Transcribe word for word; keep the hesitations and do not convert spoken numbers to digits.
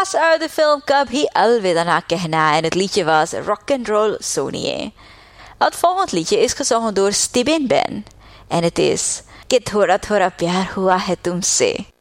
was uit de film Kabhi Alvida Na Kehna en het liedje was Rock'n'Roll Sonie. Het volgende liedje is gezongen door Stibin Ben en het is Ke Thora Thora Pyar Hua Hai Tumse.